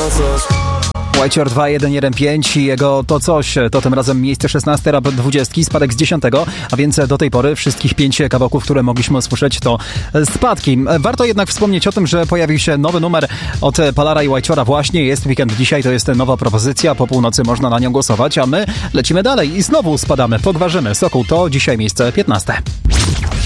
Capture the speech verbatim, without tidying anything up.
coś. White dwa jeden jeden pięć i jego To Coś, to tym razem miejsce szesnaste, rap dwudziestki, spadek z dziesiątego, a więc do tej pory wszystkich pięć kawałków, które mogliśmy usłyszeć, to spadki. Warto jednak wspomnieć o tym, że pojawił się nowy numer od Palara i White'era właśnie, jest weekend dzisiaj, to jest nowa propozycja, po północy można na nią głosować, a my lecimy dalej i znowu spadamy, pogwarzymy. Sokół to dzisiaj miejsce piętnaste.